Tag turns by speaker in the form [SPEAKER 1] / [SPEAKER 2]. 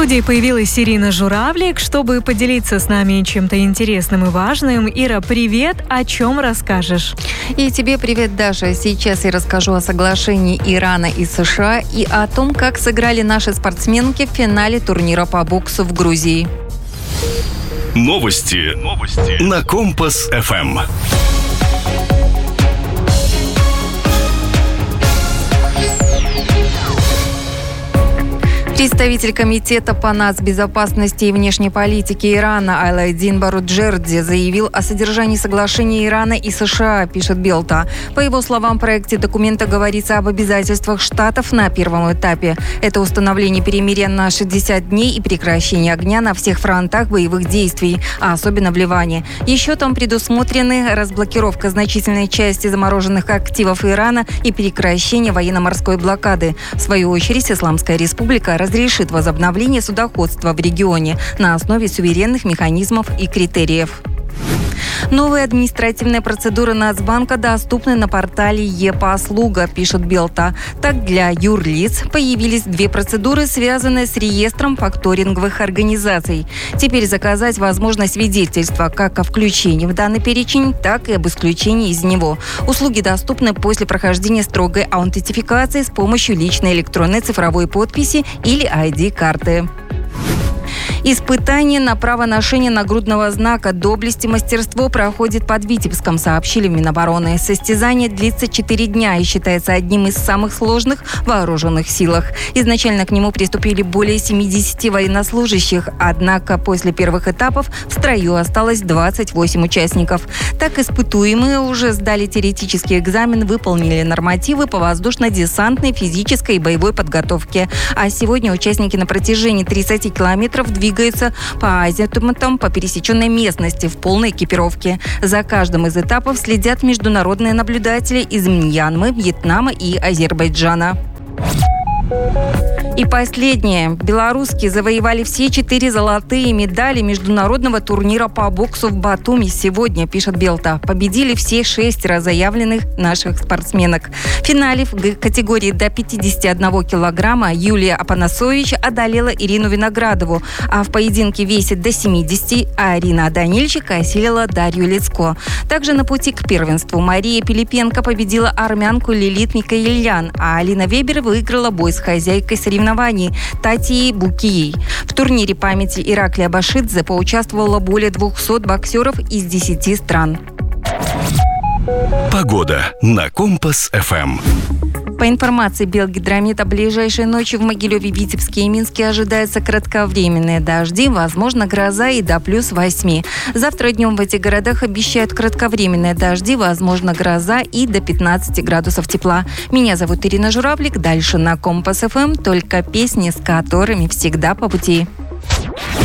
[SPEAKER 1] студии появилась Ирина Журавлик, чтобы поделиться с нами чем-то интересным и важным. Ира, привет! О чем расскажешь?
[SPEAKER 2] И тебе привет, Даша. Сейчас я расскажу о соглашении Ирана и США и о том, как сыграли наши спортсменки в финале турнира по боксу в Грузии.
[SPEAKER 3] Новости на Компас-ФМ.
[SPEAKER 2] Представитель Комитета по нацбезопасности и внешней политике Ирана Алайдин Баруджерди заявил о содержании соглашения Ирана и США, пишет Белта. По его словам, в проекте документа говорится об обязательствах штатов на первом этапе. Это установление перемирия на 60 дней и прекращение огня на всех фронтах боевых действий, а особенно в Ливане. Еще там предусмотрены разблокировка значительной части замороженных активов Ирана и прекращение военно-морской блокады. В свою очередь, Исламская республика разрешит возобновление судоходства в регионе на основе суверенных механизмов и критериев. Новые административные процедуры Нацбанка доступны на портале «Е-послуга», пишет Белта. Так, для юрлиц появились две процедуры, связанные с реестром факторинговых организаций. Теперь заказать возможно свидетельство как о включении в данный перечень, так и об исключении из него. Услуги доступны после прохождения строгой аутентификации с помощью личной электронной цифровой подписи или ID-карты. Испытание на право ношения нагрудного знака «Доблесть и мастерство» проходит под Витебском, сообщили в Минобороны. Состязание длится 4 дня и считается одним из самых сложных в вооруженных силах. Изначально к нему приступили более 70 военнослужащих, однако после первых этапов в строю осталось 28 участников. Так, испытуемые уже сдали теоретический экзамен, выполнили нормативы по воздушно-десантной, физической и боевой подготовке. А сегодня участники на протяжении 30 километров двигаются по азимутам по пересеченной местности в полной экипировке. За каждым из этапов следят международные наблюдатели из Мьянмы, Вьетнама и Азербайджана. И последнее. Белорусские завоевали все 4 золотые медали международного турнира по боксу в Батуми сегодня, пишет Белта. Победили все 6 заявленных наших спортсменок. В финале в категории до 51 килограмма Юлия Апанасович одолела Ирину Виноградову, а в поединке весит до 70 Арина Данильчик осилила Дарью Лицко. Также на пути к первенству Мария Пилипенко победила армянку Лилит Микаэлян, а Алина Вебер выиграла бой с хозяйкой соревнований Татьей Букией. В турнире памяти Ираклия Башидзе поучаствовало более 200 боксеров из 10 стран.
[SPEAKER 3] Погода на Компас-ФМ.
[SPEAKER 2] По информации Белгидромета, ближайшей ночью в Могилеве, Витебске и Минске ожидаются кратковременные дожди, возможно, гроза и до +8. Завтра днем в этих городах обещают кратковременные дожди, возможно, гроза и до 15 градусов тепла. Меня зовут Ирина Журавлик. Дальше на Компас-ФМ только песни, с которыми всегда по пути.